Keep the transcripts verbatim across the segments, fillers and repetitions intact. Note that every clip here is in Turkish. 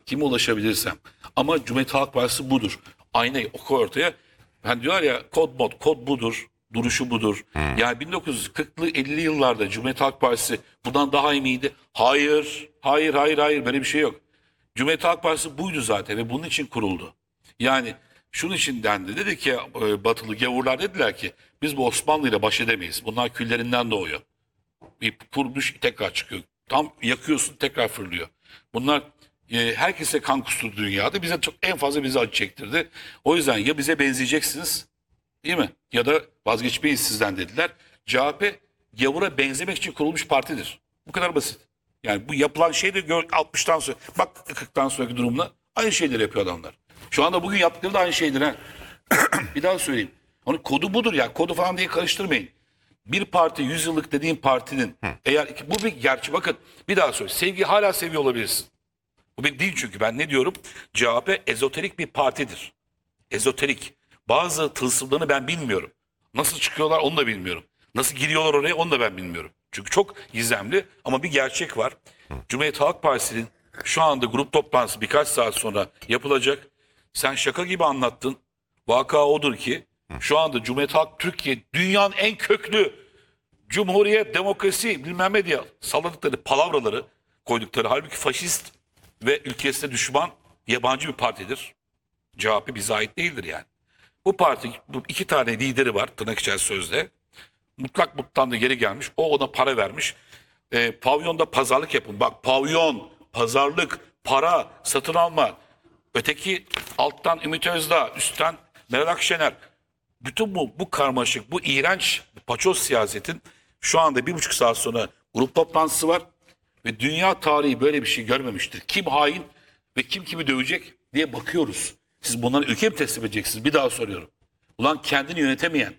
kime ulaşabilirsem. Ama Cumhuriyet Halk Partisi budur. Aynayı oku ortaya. Ben diyor ya kod mod, kod budur, duruşu budur. Hmm. Yani bin dokuz yüz kırklı elli yıllarda Cumhuriyet Halk Partisi bundan daha iyi miydi? Hayır, hayır, hayır, hayır böyle bir şey yok. Cumhuriyet Halk Partisi buydu zaten ve bunun için kuruldu. Yani şunun için dendi. Dedi ki e, batılı gavurlar dediler ki biz bu Osmanlı ile baş edemeyiz. Bunlar küllerinden doğuyor. Bir kurmuş tekrar çıkıyor. Tam yakıyorsun tekrar fırlıyor. Bunlar e, herkese kan kustu dünyada. Bize çok en fazla bize acı çektirdi. O yüzden ya bize benzeyeceksiniz değil mi? Ya da vazgeçmeyiz sizden dediler. C H P gavura benzemek için kurulmuş partidir. Bu kadar basit. Yani bu yapılan şey de gör, altmıştan sonra bak kırktan sonraki durumla aynı şeyleri yapıyor adamlar. Şu anda bugün yaptıkları da aynı şeydir ha. Bir daha söyleyeyim. Onun kodu budur ya. Kodu falan diye karıştırmayın. Bir parti yüz yıllık dediğin partinin eğer bu bir gerçi bakın bir daha söyleyeyim. Sevgi hala seviyor olabilirsin. Bu bir değil çünkü ben ne diyorum? C H P ezoterik bir partidir. Ezoterik. Bazı tılsımlarını ben bilmiyorum. Nasıl çıkıyorlar onu da bilmiyorum. Nasıl giriyorlar oraya onu da ben bilmiyorum. Çünkü çok gizemli ama bir gerçek var. Cumhuriyet Halk Partisi'nin şu anda grup toplantısı birkaç saat sonra yapılacak. Sen şaka gibi anlattın. Vaka odur ki şu anda Cumhuriyet Halk Türkiye dünyanın en köklü Cumhuriyet, demokrasi bilmem ne diye salladıkları palavraları koydukları halbuki faşist ve ülkesine düşman yabancı bir partidir. C H P bize ait değildir yani. Bu parti bu iki tane lideri var tırnak içerisinde sözde. Mutlak mutludan da geri gelmiş. O ona para vermiş. E, pavyonda pazarlık yapın. Bak pavyon, pazarlık, para, satın alma. Öteki alttan Ümit Özdağ, üstten Meral Akşener. Bütün bu, bu karmaşık, bu iğrenç paçoz siyasetin şu anda bir buçuk saat sonra grup toplantısı var. Ve dünya tarihi böyle bir şey görmemiştir. Kim hain ve kim kimi dövecek diye bakıyoruz. Siz bunları ülke mi teslim edeceksiniz? Bir daha soruyorum. Ulan kendini yönetemeyen,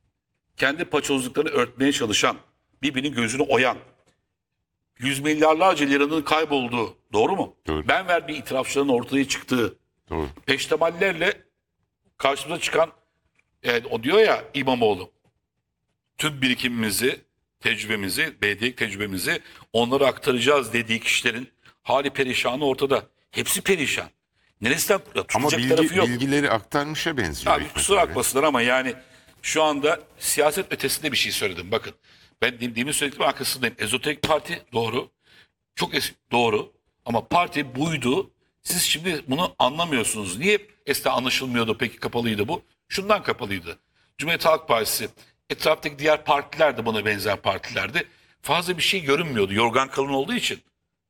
kendi paçozluklarını örtmeye çalışan, birbirinin gözünü oyan, yüz milyarlarca liranın kaybolduğu, doğru mu? Doğru. Ben verdiği itirafçıların ortaya çıktığı, Doğru. peştemallerle karşımıza çıkan, yani o diyor ya İmamoğlu, tüm birikimimizi, tecrübemizi, belediyelik tecrübemizi onlara aktaracağız dediği kişilerin hali perişanı ortada. Hepsi perişan. Neresinden Ama tutacak bilgi, tarafı yok. bilgileri aktarmışa benziyor. Abi Hikmet kusura abi. bakmasınlar ama yani şu anda siyaset ötesinde bir şey söyledim. Bakın ben demin söylediğim arkasındayım. Ezoterik parti doğru. Çok eski doğru. Ama parti buydu. Siz şimdi bunu anlamıyorsunuz. Niye eskiden anlaşılmıyordu peki kapalıydı bu? Şundan kapalıydı. Cumhuriyet Halk Partisi etraftaki diğer partiler de buna benzer partilerdi. Fazla bir şey görünmüyordu. Yorgan kalın olduğu için.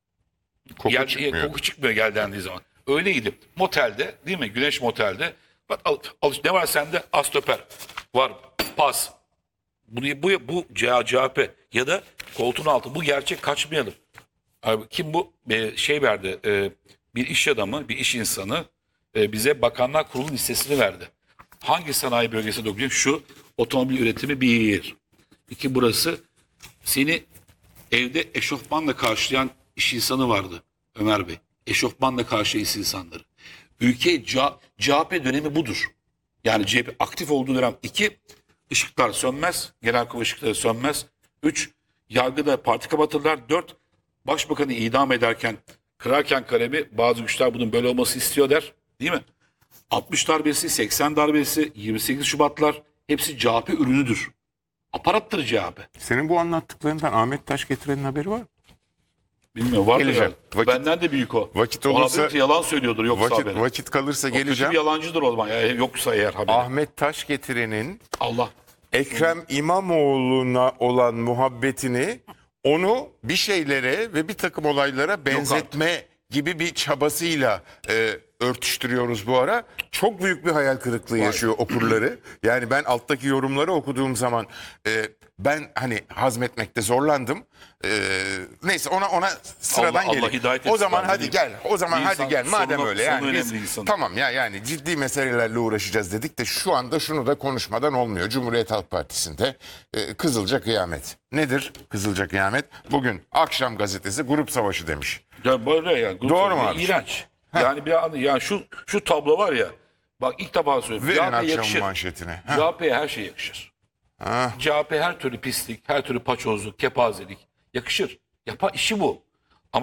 Koku Yer- çıkmıyor. Koku çıkmıyor gel dendiği zaman. Öyleydi. Motelde değil mi? Güneş motelde. Bak al, al, ne var sende? Astöper. Var. Pas. Bunu, bu, bu C H P ya da koltuğun altı. Bu gerçek kaçmayalım. Abi, kim bu? Ee, şey verdi. e, bir iş adamı, bir iş insanı e, bize Bakanlar Kurulu listesini verdi. Hangi sanayi bölgesinde okuyor? Şu otomobil üretimi bir. İki burası. Seni evde eşofmanla karşılayan iş insanı vardı Ömer Bey. Eşofmanla karşılayan iş insanları. Ülke C H P dönemi budur. Yani C H P aktif olduğu dönem iki, ışıklar sönmez. Genelkurmay ışıkları sönmez. Üç, yargıda parti kapatırlar. Dört, başbakanı idam ederken, kırarken kalemi bazı güçler bunun böyle olması istiyor der. Değil mi? altmış darbesi, seksen darbesi, yirmi sekiz Şubatlar hepsi C H P ürünüdür. Aparattır C H P. Senin bu anlattıklarından Ahmet Taş getirenin haberi var mı? Bilmiyorum var Geleceğim. mı? Vakit- Benden de büyük o. vakit O olursa- haberi yalan söylüyordur yoksa Vakit, haberi. vakit kalırsa O kötü geleceğim. bir yalancıdır o zaman ya, yoksa eğer haberi. Ahmet Taş getirenin Allah. Ekrem İmamoğlu'na olan muhabbetini onu bir şeylere ve bir takım olaylara benzetme gibi bir çabasıyla e, örtüştürüyoruz bu ara. Çok büyük bir hayal kırıklığı yaşıyor okurları. Yani ben alttaki yorumları okuduğum zaman e, ben hani hazmetmekte zorlandım. E, neyse ona ona sıradan Allah- Allah gelelim. hidayet O etsin zaman abi, hadi değil. gel. O zaman Bir hadi insan gel. Madem sonu- öyle sonu yani biz önemli insanın. tamam ya yani ciddi meselelerle uğraşacağız dedik de şu anda şunu da konuşmadan olmuyor. Cumhuriyet Halk Partisi'nde e, Kızılca Kıyamet. Nedir Kızılca Kıyamet? Bugün Akşam Gazetesi grup savaşı demiş. Ya böyle ya. Doğru mu abi? İğrenç. Yani bir an, yani şu şu tablo var ya. Bak ilk defa söylüyorum. Verin C H P akşamın yakışır. manşetini. Heh. C H P'ye her şey yakışır. Ha. C H P her türlü pislik, her türlü paçozluk, kepazelik yakışır. Yapa işi bu. Ama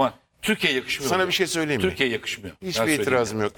Türkiye'ye yakışmıyor. Sana hocam. bir şey söyleyeyim mi? Türkiye'ye yakışmıyor. Ben Hiçbir söyleyeyim itirazım yani. yok.